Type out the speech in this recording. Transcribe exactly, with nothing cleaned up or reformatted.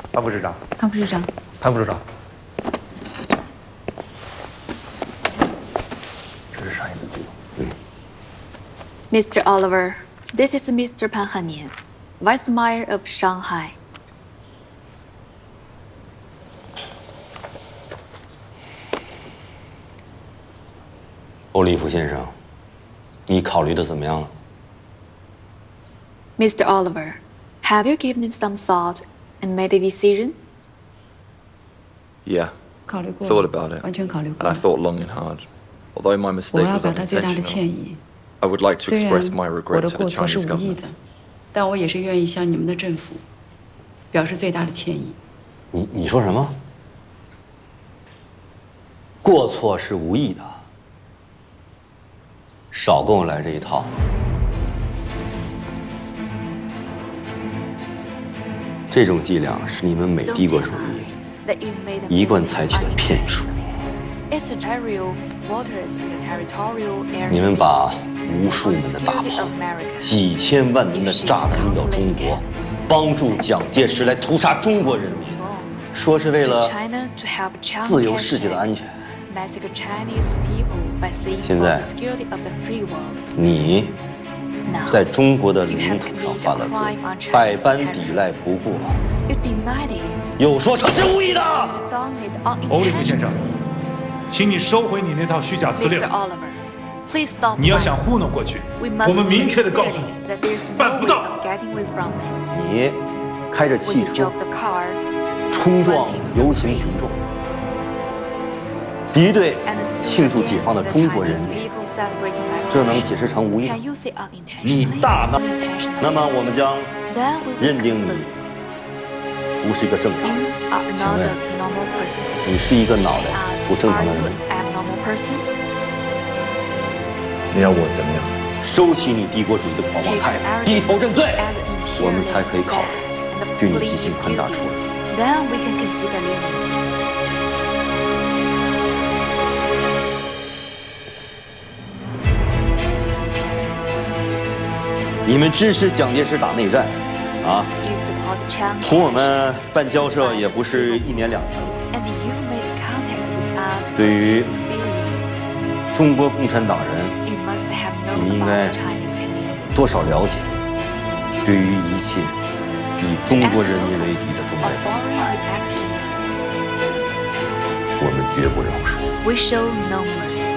潘副市长， 潘副市长， 潘副市长，这是上一次记录。嗯。 Mister Oliver, this is Mister Pan Hanian, Vice Mayor of Shanghai. 欧利弗先生，你考虑的怎么样了 ？Mister Oliver, have you given it some thought and made a decision? Yeah. 考虑过。 Thought about it. 完全考虑过。 And I thought long and hard. Although my 我 mistake 要 was 表达最大的 unintentional, 歉意。 I would like to 虽然 express my 我 regret 的 to 过 the 错是 Chinese 无意 government. 的，但我也是愿意向你们的政府表示最大的歉意。 你你说什么？过错是无意的，少跟我来这一套。这种伎俩是你们美帝国主义一贯采取的骗术。你们把无数门的大炮、几千万门的炸弹运到中国，帮助蒋介石来屠杀中国人民，说是为了自由世界的安全。现在，你在中国的领土上犯了罪，百般抵赖不过，又说成是无意的。 欧利弗先生，请你收回你那套虚假资料。你要想糊弄过去，我们明确的告诉你，办不到。 你开着汽车冲撞游行群众，敌对庆祝解放的中国人民，这能解释成无意？你大闹，那么我们将认定你不是一个正常人。请问，你是一个脑袋不正常的人吗？ 你要我怎么样？ 收起你帝国主义的狂妄态度，低头认罪，我们才可以考虑对你进行宽大处理。你们支持蒋介石打内战，啊，同我们办交涉也不是一年两年了。对于中国共产党人，你们应该多少了解，对于一切以中国人民为敌的中外党派，我们绝不饶恕。